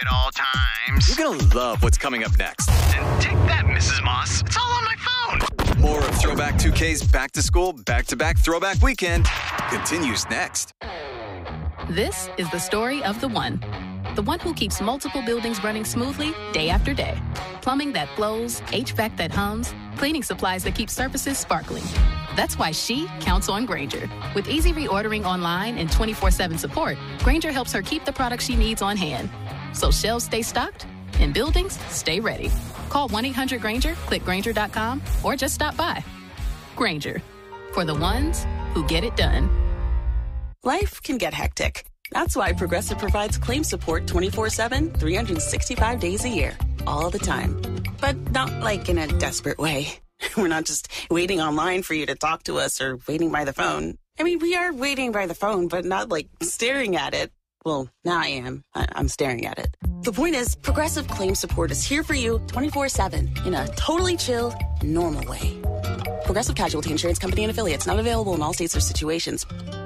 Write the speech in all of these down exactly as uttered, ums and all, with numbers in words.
at all times. You're going to love what's coming up next. And take that, Missus Moss. It's all on my phone. More of Throwback two K's Back to School, Back to Back Throwback Weekend continues next. This is the story of the one. The one who keeps multiple buildings running smoothly day after day. Plumbing that flows, H V A C that hums, cleaning supplies that keep surfaces sparkling. That's why she counts on Grainger. With easy reordering online and twenty-four seven support, Grainger helps her keep the products she needs on hand. So shelves stay stocked and buildings stay ready. Call one eight hundred Grainger, click Grainger dot com, or just stop by. Grainger, for the ones who get it done. Life can get hectic. That's why Progressive provides claim support twenty-four seven, three hundred sixty-five days a year, all the time. But not like in a desperate way. We're not just waiting online for you to talk to us or waiting by the phone. I mean, we are waiting by the phone, but not like staring at it. Well, now I am. I- I'm staring at it. The point is, Progressive claim support is here for you twenty-four seven in a totally chill, normal way. Progressive Casualty Insurance Company and Affiliates, not available in all states or situations.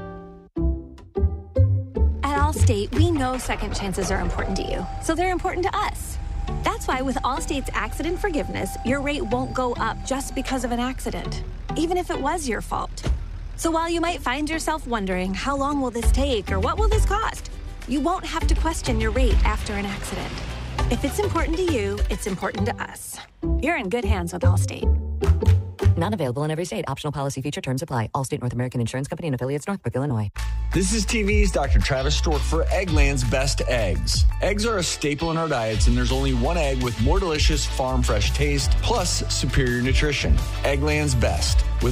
At Allstate, we know second chances are important to you, so they're important to us. That's why with Allstate's accident forgiveness, your rate won't go up just because of an accident, even if it was your fault. So while you might find yourself wondering, how long will this take or what will this cost? You won't have to question your rate after an accident. If it's important to you, it's important to us. You're in good hands with Allstate. Not available in every state. Optional policy feature terms apply. Allstate North American Insurance Company and Affiliates, Northbrook, Illinois. This is T V's Doctor Travis Stork for Eggland's Best Eggs. Eggs are a staple in our diets, and there's only one egg with more delicious farm fresh taste plus superior nutrition. Eggland's Best. With